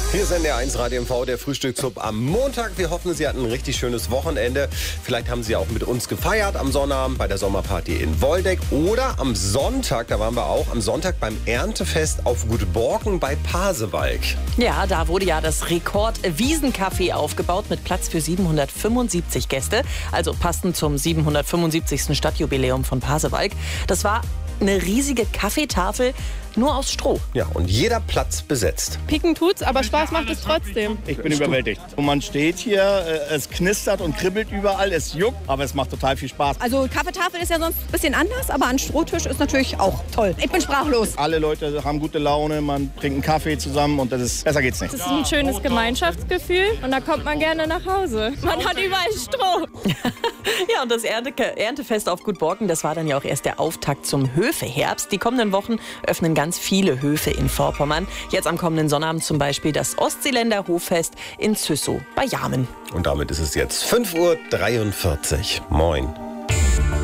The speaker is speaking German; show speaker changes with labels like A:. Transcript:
A: Hier ist NDR1 Radio MV, der Frühstückshub am Montag. Wir hoffen, Sie hatten ein richtig schönes Wochenende. Vielleicht haben Sie auch mit uns gefeiert am Sonnabend bei der Sommerparty in Woldeck. Oder am Sonntag, da waren wir auch, am Sonntag beim Erntefest auf Gut Borken bei Pasewalk.
B: Ja, da wurde ja das Rekord-Wiesencafé aufgebaut mit Platz für 775 Gäste. Also passend zum 775. Stadtjubiläum von Pasewalk. Das war eine riesige Kaffeetafel, nur aus Stroh.
A: Ja, und jeder Platz besetzt.
C: Picken tut's, aber Spaß macht es trotzdem.
D: Ich bin überwältigt. Und man steht hier, es knistert und kribbelt überall, es juckt, aber es macht total viel Spaß.
E: Also Kaffeetafel ist ja sonst ein bisschen anders, aber ein Strohtisch ist natürlich auch toll. Ich bin sprachlos.
D: Alle Leute haben gute Laune, man trinkt einen Kaffee zusammen und besser geht's nicht.
C: Es ist ein schönes Gemeinschaftsgefühl und da kommt man gerne nach Hause. Man hat überall Stroh.
B: Ja, und das Erntefest auf Gut Borken, das war dann ja auch erst der Auftakt zum Höfeherbst. Die kommenden Wochen öffnen ganz viele Höfe in Vorpommern. Jetzt am kommenden Sonnabend zum Beispiel das Ostseeländer Hoffest in Züssow bei Jarmen.
A: Und damit ist es jetzt 5:43 Uhr. Moin.